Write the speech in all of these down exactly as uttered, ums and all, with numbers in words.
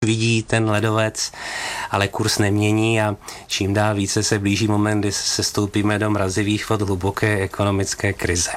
uklidí ten ledovec, ale kurz nemění a čím dál více se blíží moment, kdy se stoupíme do mrazivých vod hluboké ekonomické krize.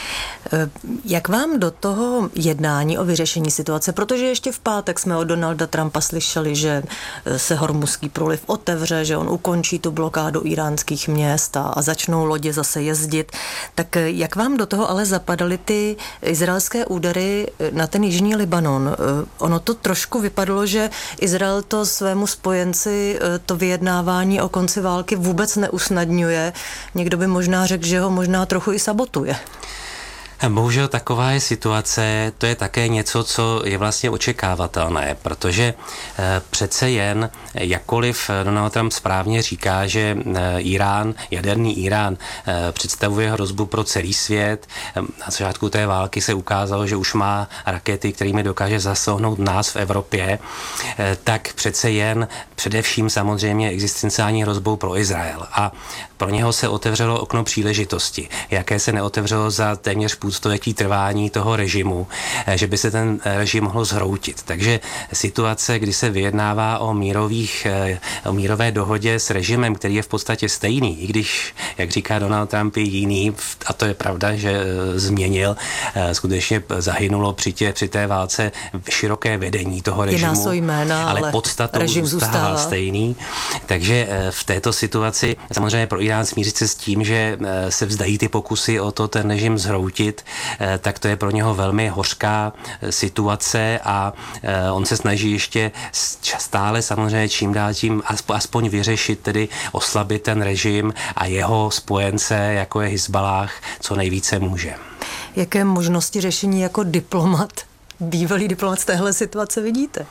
Jak vám do toho jednání o vyřešení situace, protože ještě v pátek jsme od Donalda Trumpa slyšeli, že se Hormuzský průliv otevře, že on ukončí tu blokádu íránských měst a, a začnou lodě zase jezdit, tak jak vám do toho ale zapadaly ty izraelské údery na ten jižní Libanon? Ono to trošku vypadlo, že Izrael to svému spojenci to vyjednávání o konci války vůbec neusnadňuje. Někdo by možná řekl, že ho možná trochu i sabotuje. Bohužel taková je situace, to je také něco, co je vlastně očekávatelné, protože e, přece jen, jakkoliv Donald Trump správně říká, že e, Irán, jaderný Irán e, představuje hrozbu pro celý svět, e, na začátku té války se ukázalo, že už má rakety, kterými dokáže zasáhnout nás v Evropě, e, tak přece jen především samozřejmě existenciální hrozbou pro Izrael. A pro něho se otevřelo okno příležitosti, jaké se neotevřelo za téměř půlstoletí trvání toho režimu, že by se ten režim mohl zhroutit. Takže situace, kdy se vyjednává o, mírových, o mírové dohodě s režimem, který je v podstatě stejný, i když, jak říká Donald Trump, je jiný, a to je pravda, že změnil, skutečně zahynulo při, tě, při té válce široké vedení toho režimu, jména, ale, ale podstatou režim zůstává, zůstává stejný. Takže v této situaci samozřejmě pro Irán smířit se s tím, že se vzdají ty pokusy o to ten režim zhroutit, tak to je pro něho velmi hořká situace a on se snaží ještě stále samozřejmě čím dál tím aspoň vyřešit, tedy oslabit ten režim a jeho spojence, jako je Hizballáh, co nejvíce může. Jaké možnosti řešení jako diplomat, bývalý diplomat z téhle situace vidíte?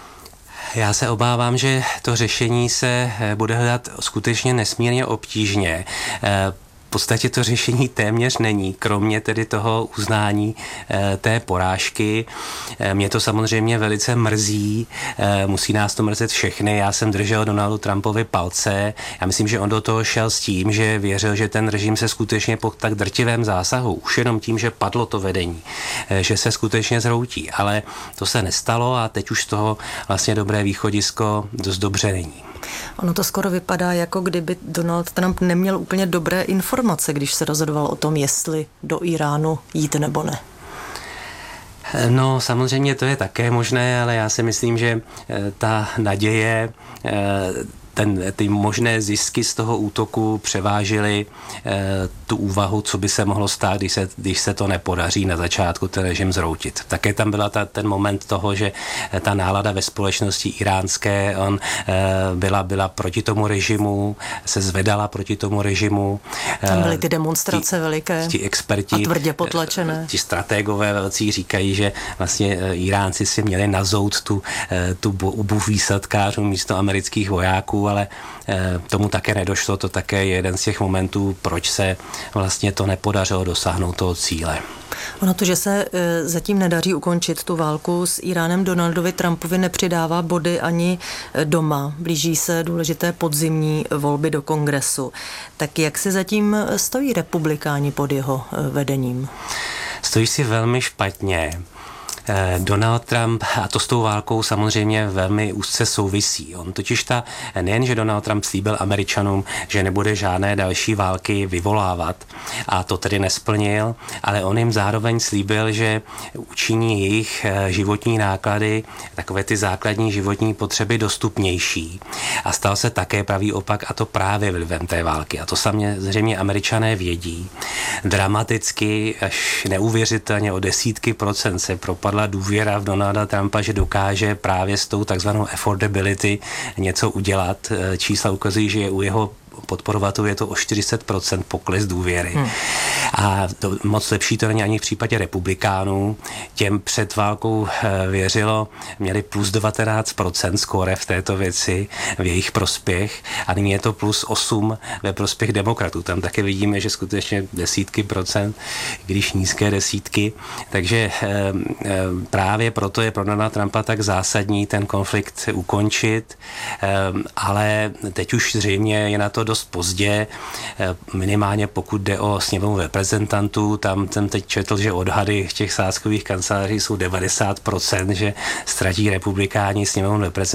Já se obávám, že to řešení se bude hledat skutečně nesmírně obtížně. V podstatě to řešení téměř není, kromě tedy toho uznání e, té porážky. E, mě to samozřejmě velice mrzí, e, musí nás to mrzet všechny. Já jsem držel Donaldu Trumpovi palce. Já myslím, že on do toho šel s tím, že věřil, že ten režim se skutečně po tak drtivém zásahu, už jenom tím, že padlo to vedení, e, že se skutečně zhroutí. Ale to se nestalo a teď už z toho vlastně dobré východisko dost dobře není. Ono to skoro vypadá, jako kdyby Donald Trump neměl úplně dobré informace, když se rozhodoval o tom, jestli do Iránu jít nebo ne. No, samozřejmě to je také možné, ale já si myslím, že ta naděje, ten, ty možné zisky z toho útoku převážily e, tu úvahu, co by se mohlo stát, když se, když se to nepodaří na začátku ten režim zhroutit. Také tam byla ta, ten moment toho, že ta nálada ve společnosti iránské, on e, byla, byla proti tomu režimu, se zvedala proti tomu režimu. Tam byly ty demonstrace ti, veliké ti experti, a tvrdě potlačené. Ti strategové velcí říkají, že vlastně Iránci si měli nazout tu, tu obuv výsadkářů místo amerických vojáků, ale e, tomu také nedošlo, to také je jeden z těch momentů, proč se vlastně to nepodařilo dosáhnout toho cíle. Ono to, že se e, zatím nedaří ukončit tu válku s Iránem, Donaldovi Trumpovi nepřidává body ani doma. Blíží se důležité podzimní volby do Kongresu. Tak jak se zatím stojí republikáni pod jeho vedením? Stojí si velmi špatně. Donald Trump, a to s tou válkou samozřejmě velmi úzce souvisí. On totiž ta, nejen, že Donald Trump slíbil Američanům, že nebude žádné další války vyvolávat, a to tedy nesplnil, ale on jim zároveň slíbil, že učiní jejich životní náklady, takové ty základní životní potřeby dostupnější. A stal se také pravý opak, a to právě vlivem té války. A to samozřejmě Američané vědí. Dramaticky, až neuvěřitelně o desítky procent se propadl důvěra v Donalda Trumpa, že dokáže právě s tou takzvanou affordability něco udělat. Čísla ukazují, že je u jeho podporovatelů je to o čtyřicet procent pokles důvěry. Hmm. A to, moc lepší to není ani v případě republikánů. Těm před válkou věřilo, měli plus devatenáct procent skóre v této věci v jejich prospěch a nyní je to plus osm ve prospěch demokratů. Tam také vidíme, že skutečně desítky procent, když nízké desítky. Takže e, e, právě proto je pro Donalda Trumpa tak zásadní ten konflikt ukončit, e, ale teď už zřejmě je na to dost pozdě, minimálně pokud jde o sněmovnu reprezentantů, tam jsem teď četl, že odhady těch sázkových kanceláří jsou devadesát procent, že ztratí republikáni sněmovnu reprezentantů